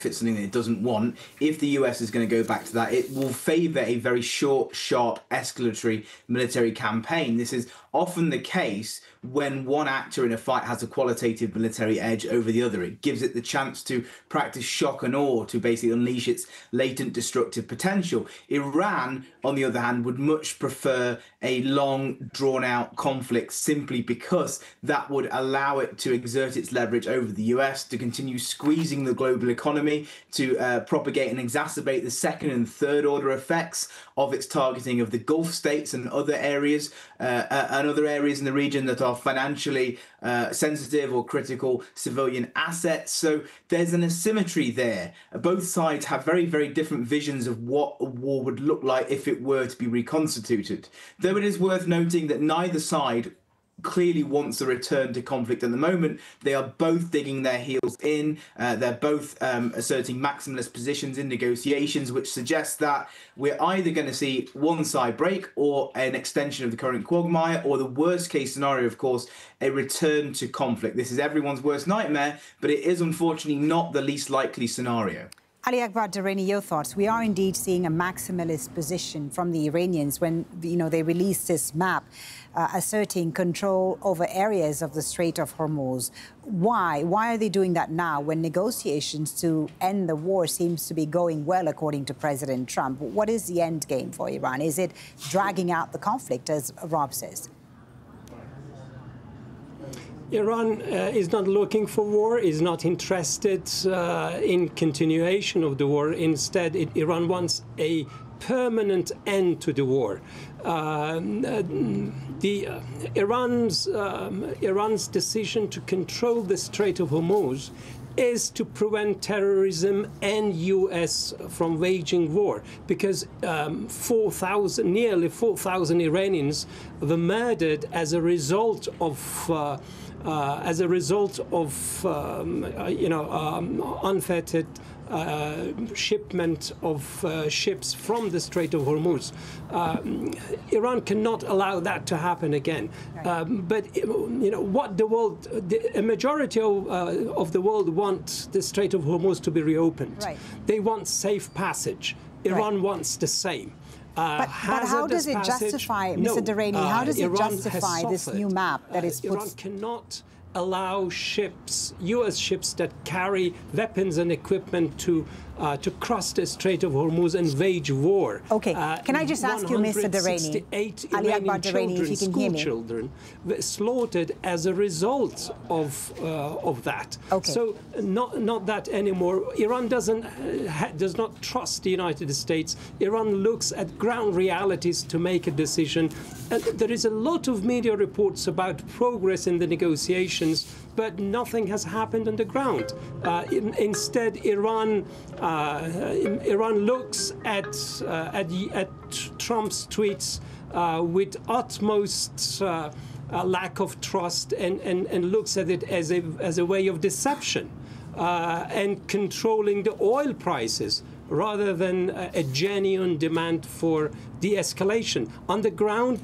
it's something that it doesn't want, if the US is going to go back to that, it will favour a very short, sharp, escalatory military campaign. This is often the case when one actor in a fight has a qualitative military edge over the other. It gives it the chance to practice shock and awe, to basically unleash its latent destructive potential. Iran, on the other hand, would much prefer a long, drawn-out conflict simply because that would allow it to exert its leverage over the US, to continue squeezing the global economy, to propagate and exacerbate the second and third order effects of its targeting of the Gulf states and other areas in the region that are financially sensitive or critical civilian assets. So there's an asymmetry there. Both sides have very, very different visions of what a war would look like if it were to be reconstituted. Though it is worth noting that neither side clearly wants a return to conflict at the moment. They are both digging their heels in. They're both asserting maximalist positions in negotiations, which suggests that we're either going to see one side break or an extension of the current quagmire, or the worst case scenario, of course, a return to conflict. This is everyone's worst nightmare, but it is unfortunately not the least likely scenario. Ali Akbar Durrani, your thoughts? We are indeed seeing a maximalist position from the Iranians when, they released this map asserting control over areas of the Strait of Hormuz. Why? Why are they doing that now when negotiations to end the war seems to be going well, according to President Trump? What is the end game for Iran? Is it dragging out the conflict, as Rob says? Iran is not looking for war, is not interested in continuation of the war. Instead, Iran wants a permanent end to the war. Iran's decision to control the Strait of Hormuz is to prevent terrorism and U.S. from waging war, because nearly 4,000 Iranians were murdered as a result of unfettered shipment of ships from the Strait of Hormuz. Iran cannot allow that to happen again. But what the world, a majority of the world want the Strait of Hormuz to be reopened. Right. They want safe passage. Iran wants the same. But how does it justify, Mr. Durrani, how does it justify this new map that is put... Iran cannot allow ships, U.S. ships that carry weapons and equipment to cross the Strait of Hormuz and wage war. Okay, can I just ask you, Mr. Durrani, Ali Akbar Durrani, if you can hear me? Children were slaughtered as a result of that. Okay. So not that anymore. Iran does not trust the United States. Iran looks at ground realities to make a decision. There is a lot of media reports about progress in the negotiations, but nothing has happened on the ground. Instead, Iran looks at Trump's tweets with utmost lack of trust and looks at it as a way of deception and controlling the oil prices, rather than a genuine demand for de-escalation. On the ground,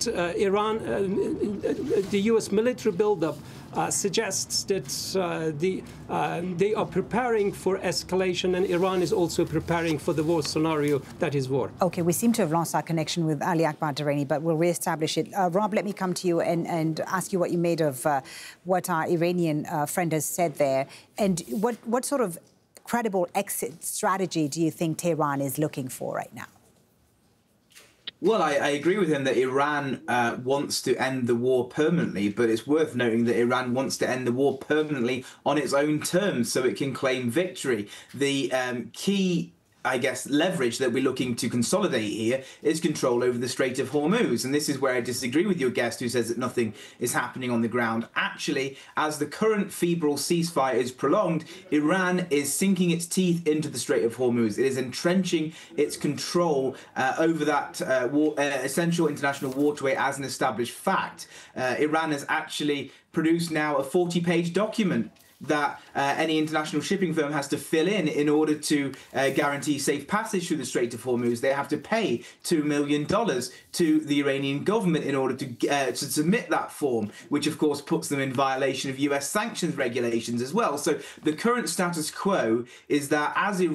the U.S. military buildup suggests that they are preparing for escalation, and Iran is also preparing for the worst scenario, that is war. Okay, we seem to have lost our connection with Ali Akbar Durrani, but we'll re-establish it. Rob, let me come to you and ask you what you made of what our Iranian friend has said there, and what sort of credible exit strategy do you think Tehran is looking for right now? Well, I agree with him that Iran wants to end the war permanently, but it's worth noting that Iran wants to end the war permanently on its own terms so it can claim victory. The key leverage that we're looking to consolidate here is control over the Strait of Hormuz. And this is where I disagree with your guest who says that nothing is happening on the ground. Actually, as the current febrile ceasefire is prolonged, Iran is sinking its teeth into the Strait of Hormuz. It is entrenching its control over that essential international waterway as an established fact. Iran has actually produced now a 40-page document that any international shipping firm has to fill in order to guarantee safe passage through the Strait of Hormuz. They have to pay $2 million to the Iranian government in order to submit that form, which of course puts them in violation of US sanctions regulations as well. So the current status quo is that as Iran